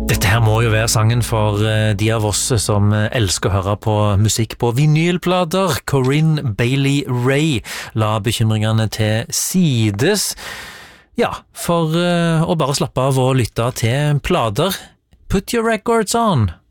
Dette her må jo være sangen for de av oss som elsker å høre på musikk på vinylplater. Corinne Bailey Rae la bekymringene til sides. Ja, for å bare slappe av og lytte til plater. Put your records on!